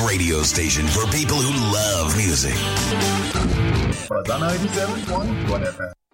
radio station for people who love music. Buzz on 97.1 FM.